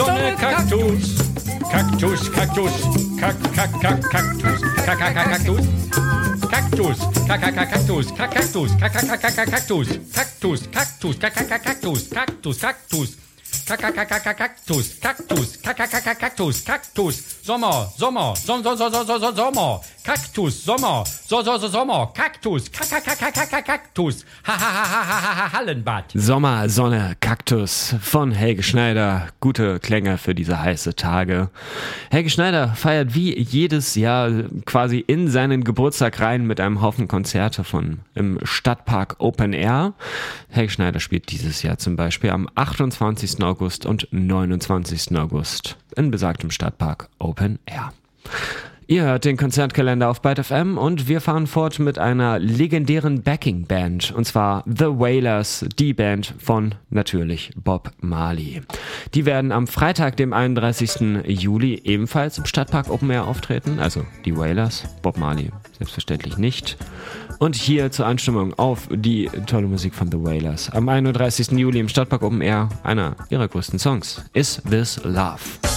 Sonne, Kaktus. Kaktus, Kaktus, Kaktus, Kaktus, Kaktus, Kaktus, Kaktus, Kaktus, Kaktus, Kaktus, Kaktus, Kaktus, Kaktus, Kaktus. Kaktus, Kaktus, Kaktus, Kaktus, Sommer, Sommer, Sommer, Kaktus, Sommer, Sommer, Kaktus, Kaktus, Hallenbad. Sommer, Sonne, Kaktus von Helge Schneider. Gute Klänge für diese heiße Tage. Helge Schneider feiert wie jedes Jahr quasi in seinen Geburtstag rein mit einem Haufen Konzerte im Stadtpark Open Air. Helge Schneider spielt dieses Jahr zum Beispiel am 28. August und 29. August in besagtem Stadtpark Open Air. Ihr hört den Konzertkalender auf Byte FM und wir fahren fort mit einer legendären Backing-Band, und zwar The Wailers, die Band von natürlich Bob Marley. Die werden am Freitag, dem 31. Juli, ebenfalls im Stadtpark Open Air auftreten, also die Wailers, Bob Marley selbstverständlich nicht. Und hier zur Anstimmung auf die tolle Musik von The Wailers am 31. Juli im Stadtpark Open Air, einer ihrer größten Songs, Is This Love?